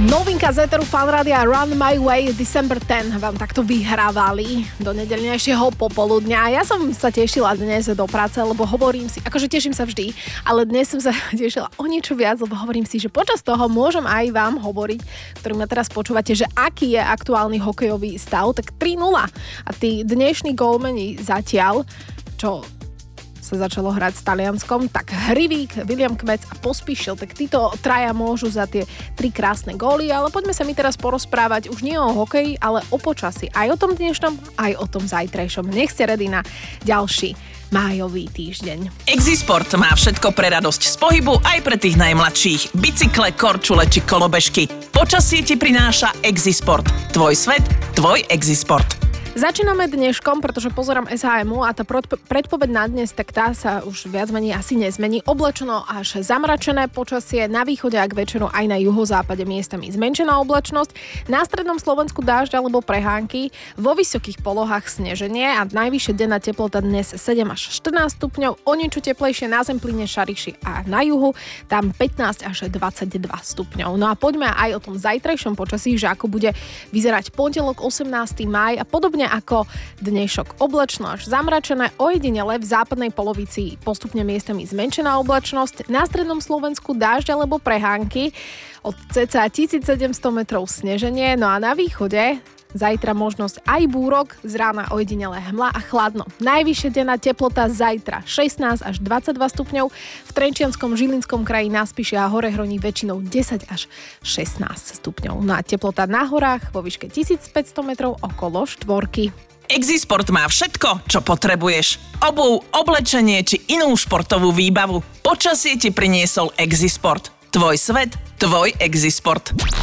Novinka z Eteru Fanrádia Run My Way December 10 vám takto vyhrávali do nedeľnejšieho popoludňa. Ja som sa tešila dnes do práce, lebo hovorím si, akože teším sa vždy, ale dnes som sa tešila o niečo viac, lebo hovorím si, že počas toho môžem aj vám hovoriť, ktorý ma teraz počúvate, že aký je aktuálny hokejový stav, tak 3-0. A tí dnešní gólmeni zatiaľ, čo sa začalo hrať s Talianskom, tak Hrivík, William Kmec a Pospíšil, tak títo traja môžu za tie 3 krásne góly, ale poďme sa mi teraz porozprávať už nie o hokeji, ale o počasí. Aj o tom dnešnom, aj o tom zajtrajšom. Nech ste ready na ďalší májový týždeň. Exisport má všetko pre radosť z pohybu aj pre tých najmladších. Bicykle, korčule či kolobežky. Počasie ti prináša Exisport. Tvoj svet, tvoj Exisport. Začíname dneškom, pretože pozerám SHMu a tá predpoveď na dnes, tak tá sa už viac menej asi nezmení. Oblačno až zamračené počasie, na východe a k večeru aj na juhozápade miestami zmenšená oblačnosť, na strednom Slovensku dážď alebo prehánky, vo vysokých polohách sneženie a najvyššia denná teplota dnes 7 až 14 stupňov, o niečo teplejšie na Zempline, Šariši a na juhu, tam 15 až 22 stupňov. No a poďme aj o tom zajtrajšom počasí, že ako bude vyzerať pondelok 18. máj a podobne ako dnešok. Oblačno až zamračené, ojedinele v západnej polovici postupne miestami zmenšená oblačnosť, na strednom Slovensku dážď alebo prehánky, od cca 1700 metrov sneženie, no a na východe zajtra možnosť aj búrok, z rána ojedinele hmla a chladno. Najvyššia denná teplota zajtra 16 až 22 stupňov, v Trenčianskom, Žilinskom kraji, na Spiši a Horehroní väčšinou 10 až 16 stupňov. No a teplota na horách vo výške 1500 metrov okolo 4. Exisport má všetko, čo potrebuješ. Obuv, oblečenie či inú športovú výbavu. Počasie ti priniesol Exisport. Tvoj svet, tvoj Exisport.